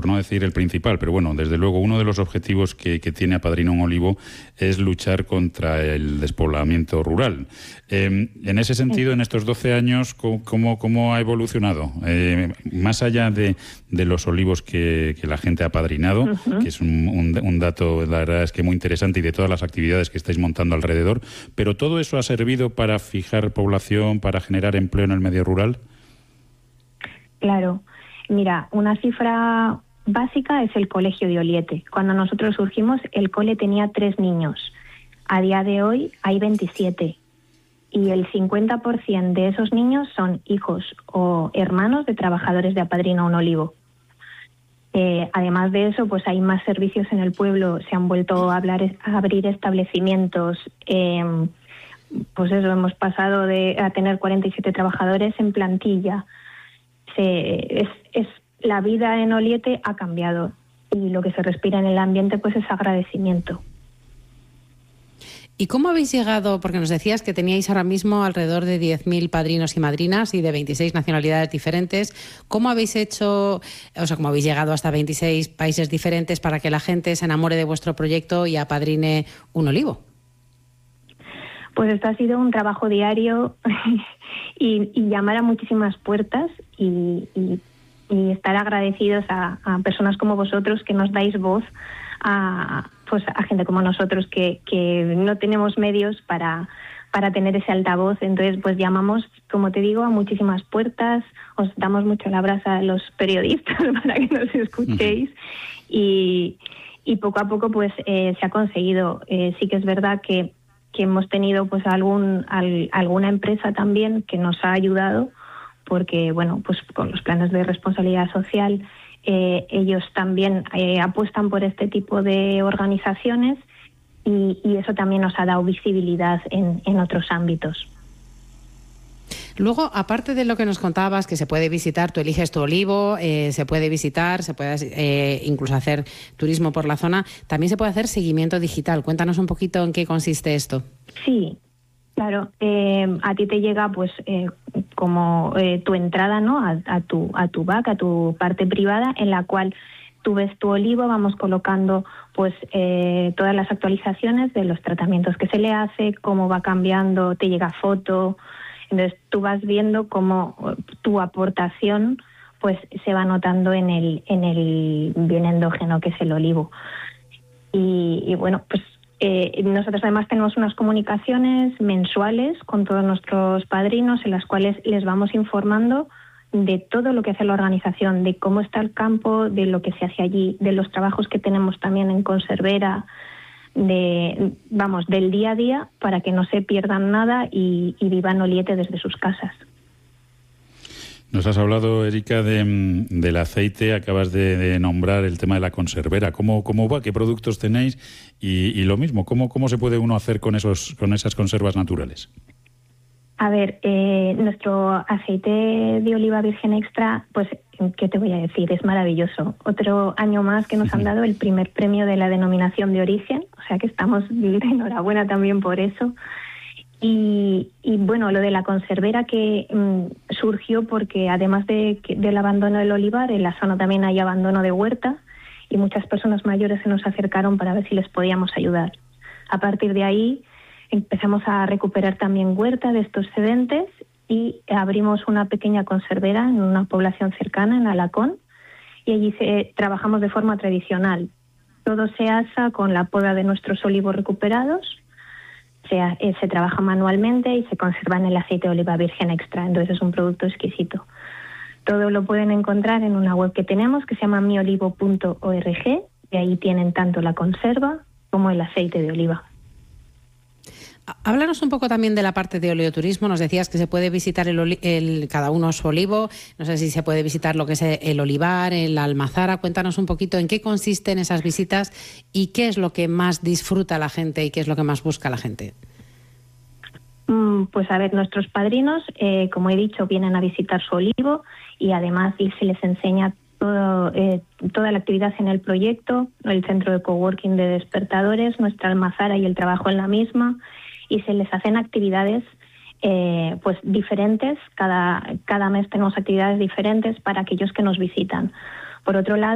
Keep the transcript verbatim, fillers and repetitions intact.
por no decir el principal, pero bueno, desde luego uno de los objetivos que, que tiene Apadrina un Olivo es luchar contra el despoblamiento rural. Eh, en ese sentido, en estos doce años, ¿cómo, cómo ha evolucionado? Eh, más allá de, de los olivos que, que la gente ha apadrinado, uh-huh. que es un, un, un dato, la verdad es que muy interesante, y de todas las actividades que estáis montando alrededor, pero ¿todo eso ha servido para fijar población, para generar empleo en el medio rural? Claro. Mira, una cifra básica es el colegio de Oliete. Cuando nosotros surgimos, el cole tenía tres niños. A día de hoy hay veintisiete. Y el cincuenta por ciento de esos niños son hijos o hermanos de trabajadores de Apadrina un Olivo. Eh, además de eso, pues hay más servicios en el pueblo. Se han vuelto a, hablar, a abrir establecimientos. Eh, pues eso, hemos pasado de a tener cuarenta y siete trabajadores en plantilla. Se, es, es la vida en Oliete ha cambiado y lo que se respira en el ambiente pues es agradecimiento. ¿Y cómo habéis llegado? Porque nos decías que teníais ahora mismo alrededor de diez mil padrinos y madrinas y de veintiséis nacionalidades diferentes. ¿Cómo habéis hecho, o sea, cómo habéis llegado hasta veintiséis países diferentes para que la gente se enamore de vuestro proyecto y apadrine un olivo? Pues esto ha sido un trabajo diario y, y llamar a muchísimas puertas y, y, y estar agradecidos a, a personas como vosotros que nos dais voz a, pues a gente como nosotros que, que no tenemos medios para, para tener ese altavoz. Entonces pues llamamos, como te digo, a muchísimas puertas, os damos mucho la brasa a los periodistas para que nos escuchéis y, y poco a poco pues eh, se ha conseguido. Eh, sí que es verdad que que hemos tenido pues algún al, alguna empresa también que nos ha ayudado porque bueno pues con los planes de responsabilidad social eh, ellos también eh, apuestan por este tipo de organizaciones y, y eso también nos ha dado visibilidad en, en otros ámbitos. Luego, aparte de lo que nos contabas, que se puede visitar, tú eliges tu olivo, eh, se puede visitar, se puede eh, incluso hacer turismo por la zona, también se puede hacer seguimiento digital. Cuéntanos un poquito en qué consiste esto. Sí, claro. Eh, a ti te llega pues eh, como eh, tu entrada, ¿no? A, a tu a tu B A C, a tu parte privada, en la cual tú ves tu olivo, vamos colocando pues eh, todas las actualizaciones de los tratamientos que se le hace, cómo va cambiando, te llega foto. Entonces tú vas viendo cómo tu aportación pues se va notando en el en el bien endógeno que es el olivo. Y, y bueno, pues eh, nosotros además tenemos unas comunicaciones mensuales con todos nuestros padrinos en las cuales les vamos informando de todo lo que hace la organización, de cómo está el campo, de lo que se hace allí, de los trabajos que tenemos también en conservera, de vamos del día a día para que no se pierdan nada y, y vivan Oliete desde sus casas. Nos has hablado, Erika, de, del aceite, acabas de, de nombrar el tema de la conservera. ¿Cómo, cómo va? ¿Qué productos tenéis? Y, y lo mismo, ¿cómo, cómo se puede uno hacer con esos con esas conservas naturales? A ver, eh, nuestro aceite de oliva virgen extra, pues, ¿qué te voy a decir? Es maravilloso. Otro año más que nos han dado el primer premio de la denominación de origen, o sea que estamos de enhorabuena también por eso. Y, y bueno, lo de la conservera que mmm, surgió porque además de, del abandono del olivar, en la zona también hay abandono de huerta y muchas personas mayores se nos acercaron para ver si les podíamos ayudar. A partir de ahí empezamos a recuperar también huerta de estos excedentes y abrimos una pequeña conservera en una población cercana, en Alacón, y allí se, trabajamos de forma tradicional. Todo se asa con la poda de nuestros olivos recuperados, se, eh, se trabaja manualmente y se conserva en el aceite de oliva virgen extra, entonces es un producto exquisito. Todo lo pueden encontrar en una web que tenemos que se llama mi olivo punto org y ahí tienen tanto la conserva como el aceite de oliva. Háblanos un poco también de la parte de oleoturismo. Nos decías que se puede visitar el, oli- el cada uno su olivo. No sé si se puede visitar lo que es el olivar, el almazara. Cuéntanos un poquito en qué consisten esas visitas y qué es lo que más disfruta la gente y qué es lo que más busca la gente. Pues a ver, nuestros padrinos, eh, como he dicho, vienen a visitar su olivo y además se les enseña todo, eh, toda la actividad en el proyecto, el centro de coworking de despertadores, nuestra almazara y el trabajo en la misma, y se les hacen actividades eh, pues diferentes. Cada, cada mes tenemos actividades diferentes para aquellos que nos visitan. Por otro lado,